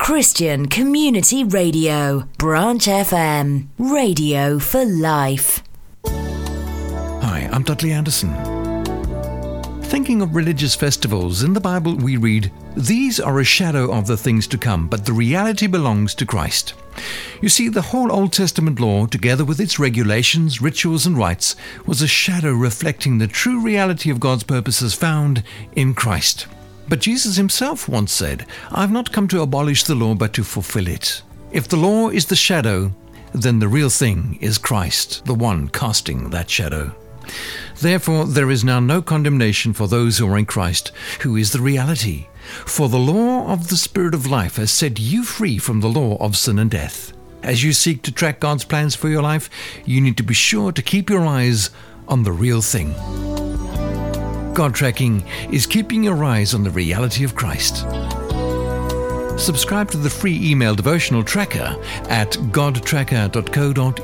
Christian Community Radio, Branch FM, radio for life. Hi, I'm Dudley Anderson. Thinking of religious festivals, in the Bible we read, "These are a shadow of the things to come, but the reality belongs to Christ." You see, the whole Old Testament law, together with its regulations, rituals and rites, was a shadow reflecting the true reality of God's purposes found in Christ. But Jesus himself once said, "I've not come to abolish the law, but to fulfill it." If the law is the shadow, then the real thing is Christ, the one casting that shadow. Therefore, there is now no condemnation for those who are in Christ, who is the reality. For the law of the Spirit of life has set you free from the law of sin and death. As you seek to track God's plans for your life, you need to be sure to keep your eyes on the real thing. God tracking is keeping your eyes on the reality of Christ. Subscribe to the free email devotional tracker at godtracker.co.za.